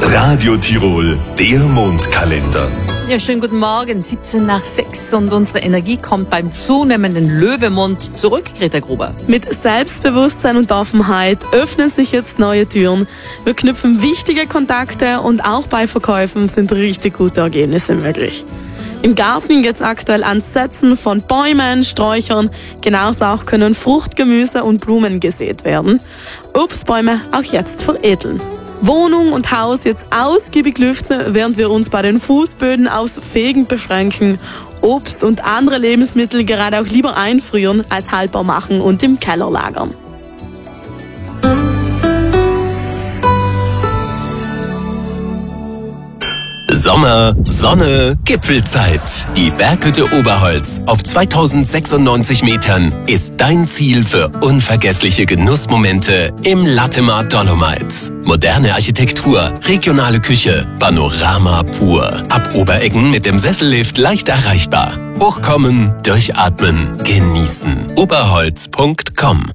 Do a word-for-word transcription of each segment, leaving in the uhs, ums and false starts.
Radio Tirol, der Mondkalender. Ja, schönen guten Morgen, siebzehn nach sechs und unsere Energie kommt beim zunehmenden Löwemond zurück, Greta Gruber. Mit Selbstbewusstsein und Offenheit öffnen sich jetzt neue Türen. Wir knüpfen wichtige Kontakte und auch bei Verkäufen sind richtig gute Ergebnisse möglich. Im Garten geht es aktuell ans Setzen von Bäumen, Sträuchern. Genauso auch können Frucht, Gemüse und Blumen gesät werden. Obstbäume auch jetzt veredeln. Wohnung und Haus jetzt ausgiebig lüften, während wir uns bei den Fußböden aus Fegen beschränken. Obst und andere Lebensmittel gerade auch lieber einfrieren als haltbar machen und im Keller lagern. Sommer, Sonne, Gipfelzeit. Die Berghütte Oberholz auf zweitausendsechsundneunzig Metern ist dein Ziel für unvergessliche Genussmomente im Latemar Dolomites. Moderne Architektur, regionale Küche, Panorama pur. Ab Obereggen mit dem Sessellift leicht erreichbar. Hochkommen, durchatmen, genießen. oberholz punkt com.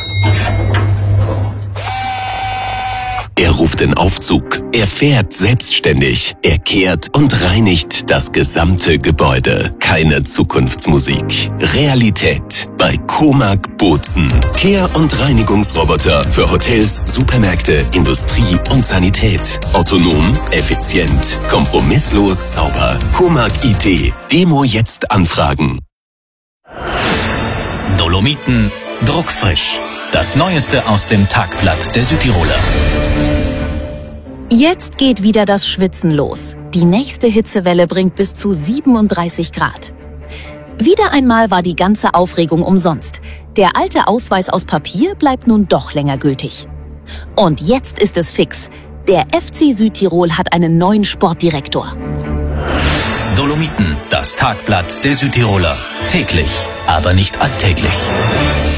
Er ruft den Aufzug, er fährt selbstständig, er kehrt und reinigt das gesamte Gebäude. Keine Zukunftsmusik. Realität bei Comag Bozen. Kehr- und Reinigungsroboter für Hotels, Supermärkte, Industrie und Sanität. Autonom, effizient, kompromisslos sauber. Comag I T. Demo jetzt anfragen. Dolomiten druckfrisch. Das Neueste aus dem Tagblatt der Südtiroler. Jetzt geht wieder das Schwitzen los. Die nächste Hitzewelle bringt bis zu siebenunddreißig Grad. Wieder einmal war die ganze Aufregung umsonst. Der alte Ausweis aus Papier bleibt nun doch länger gültig. Und jetzt ist es fix. Der F C Südtirol hat einen neuen Sportdirektor. Dolomiten, das Tagblatt der Südtiroler. Täglich, aber nicht alltäglich.